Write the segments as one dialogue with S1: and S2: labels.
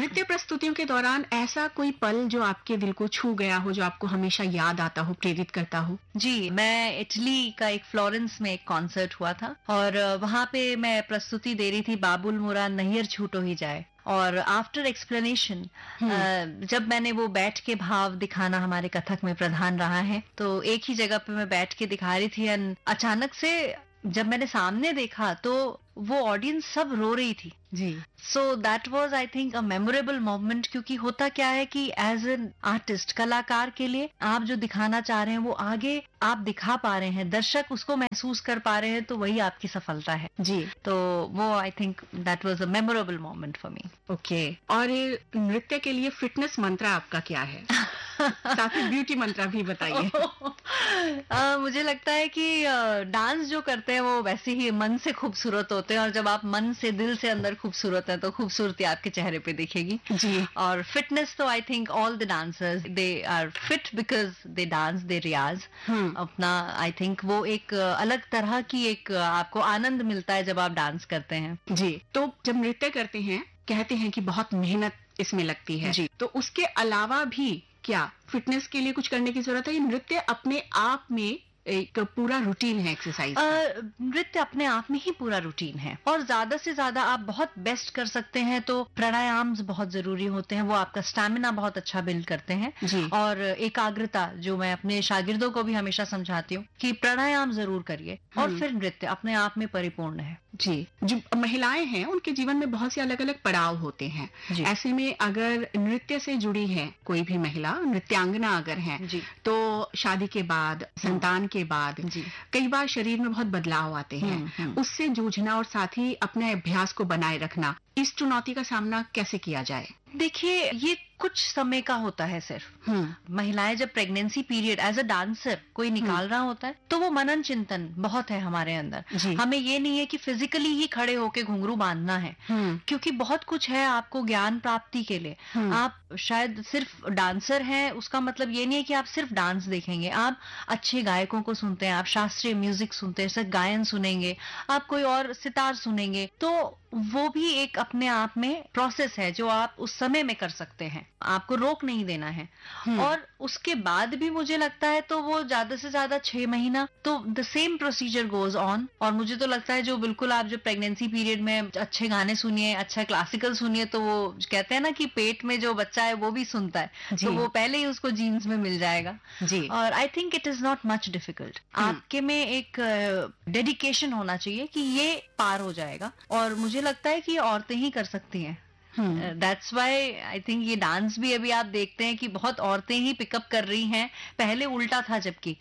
S1: नृत्य प्रस्तुतियों के दौरान ऐसा कोई पल जो आपके दिल को छू गया हो, जो आपको हमेशा याद आता हो, प्रेरित करता हो?
S2: जी, मैं इटली का एक फ्लोरेंस में एक कॉन्सर्ट हुआ था और वहां पे मैं प्रस्तुति दे रही थी बाबुल मुरा नैयर छूटो ही जाए। और आफ्टर एक्सप्लेनेशन जब मैंने वो बैठ के भाव दिखाना हमारे कथक में प्रधान रहा है, तो एक ही जगह पे मैं बैठ के दिखा रही थी एंड अचानक से जब मैंने सामने देखा तो वो ऑडियंस सब रो रही थी।
S1: जी।
S2: So that was I think a memorable moment, क्योंकि होता क्या है कि एज एन आर्टिस्ट, कलाकार के लिए आप जो दिखाना चाह रहे हैं वो आगे आप दिखा पा रहे हैं, दर्शक उसको महसूस कर पा रहे हैं, तो वही आपकी सफलता है।
S1: जी।
S2: तो वो I think that was a memorable moment for me.
S1: Okay. और नृत्य के लिए फिटनेस मंत्र आपका क्या है? साथ ही ब्यूटी मंत्र भी बताइए।
S2: मुझे लगता है कि डांस जो करते हैं वो वैसे ही मन से खूबसूरत होते हैं, और जब आप मन से, दिल से अंदर खूबसूरत है तो खूबसूरती आपके चेहरे पे दिखेगी।
S1: जी।
S2: और फिटनेस तो I think all the dancers they are fit because they dance, दे रियाज अपना। आई थिंक वो एक अलग तरह की एक आपको आनंद मिलता है जब आप डांस करते हैं।
S1: जी। तो जब नृत्य करते हैं, कहते हैं कि बहुत मेहनत इसमें लगती है।
S2: जी।
S1: तो उसके अलावा भी क्या फिटनेस के लिए कुछ करने की जरूरत है? ये नृत्य अपने आप में एक पूरा रूटीन है एक्सरसाइज?
S2: नृत्य अपने आप में ही पूरा रूटीन है, और ज्यादा से ज्यादा आप बहुत बेस्ट कर सकते हैं तो प्राणायाम बहुत जरूरी होते हैं। वो आपका स्टैमिना बहुत अच्छा बिल्ड करते हैं।
S1: जी।
S2: और एकाग्रता, जो मैं अपने शागिर्दों को भी हमेशा समझाती हूँ कि प्राणायाम जरूर करिए, और फिर नृत्य अपने आप में परिपूर्ण है।
S1: जी। जो महिलाएं हैं उनके जीवन में बहुत से अलग अलग पड़ाव होते हैं।
S2: जी।
S1: ऐसे में अगर नृत्य से जुड़ी है कोई भी महिला, नृत्यांगना अगर है,
S2: जी।
S1: तो शादी के बाद, संतान के बाद
S2: जी।
S1: कई बार शरीर में बहुत बदलाव आते हैं। उससे जूझना और साथ ही अपने अभ्यास को बनाए रखना, इस चुनौती का सामना कैसे किया जाए?
S2: देखिए, ये कुछ समय का होता है सिर्फ। महिलाएं जब pregnancy period as a dancer कोई निकाल रहा होता है तो वो मनन चिंतन बहुत है हमारे अंदर। हमें ये नहीं है कि फिजिकली ही खड़े होके घुंघरू बांधना है, क्योंकि बहुत कुछ है आपको ज्ञान प्राप्ति के लिए। आप शायद सिर्फ डांसर हैं उसका मतलब ये नहीं है कि आप सिर्फ डांस देखेंगे। आप अच्छे गायकों को सुनते हैं, आप शास्त्रीय म्यूजिक सुनते हैं, गायन सुनेंगे, आप कोई और सितार सुनेंगे, तो वो भी एक अपने आप में प्रोसेस है जो आप उस समय में कर सकते हैं। आपको रोक नहीं देना है। और उसके बाद भी मुझे लगता है तो वो ज्यादा से ज्यादा 6 महीना तो the same procedure goes on. और मुझे तो लगता है जो बिल्कुल आप जो प्रेगनेंसी पीरियड में अच्छे गाने सुनिए, अच्छा क्लासिकल सुनिए, तो वो कहते हैं ना कि पेट में जो बच्चा है वो भी सुनता है, तो वो पहले ही उसको जीन्स में मिल जाएगा। जी। और I think it is not much difficult. आपके में एक डेडिकेशन होना चाहिए कि ये पार हो जाएगा, और मुझे लगता है कि औरतें ही कर सकती हैं। दैट्स व्हाई आई थिंक ये डांस भी अभी आप देखते हैं कि बहुत औरतें ही पिकअप कर रही हैं। पहले उल्टा था, जबकि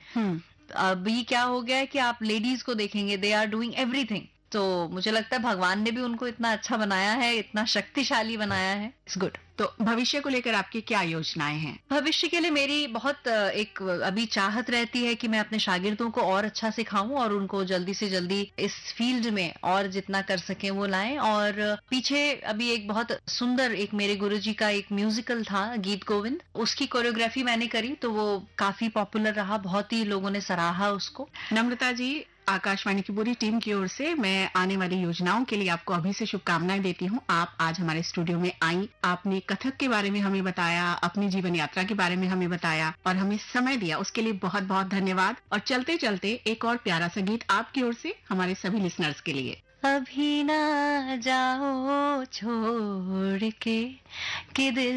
S2: अभी क्या हो गया है कि आप लेडीज को देखेंगे, दे आर डूइंग एवरीथिंग। तो मुझे लगता है भगवान ने भी उनको इतना अच्छा बनाया है, इतना शक्तिशाली बनाया है। It's good.
S1: तो भविष्य को लेकर आपकी क्या योजनाएं हैं?
S2: भविष्य के लिए मेरी बहुत एक अभी चाहत रहती है कि मैं अपने शागिर्दों को और अच्छा सिखाऊं और उनको जल्दी से जल्दी इस फील्ड में और जितना कर सकें वो लाएं। और पीछे अभी एक बहुत सुंदर, एक मेरे गुरुजी का एक म्यूजिकल था, गीत गोविंद, उसकी कोरियोग्राफी मैंने करी, तो वो काफी पॉपुलर रहा, बहुत ही लोगों ने सराहा उसको।
S1: नम्रता जी, आकाशवाणी की पूरी टीम की ओर से मैं आने वाली योजनाओं के लिए आपको अभी से शुभकामनाएं देती हूँ। आप आज हमारे स्टूडियो में आई, आपने कथक के बारे में हमें बताया, अपनी जीवन यात्रा के बारे में हमें बताया और हमें समय दिया, उसके लिए बहुत बहुत धन्यवाद। और चलते चलते एक और प्यारा सा गीत आपकी ओर से हमारे सभी लिसनर्स के लिए।
S2: अभी ना जाओ छोड़ के कि दिल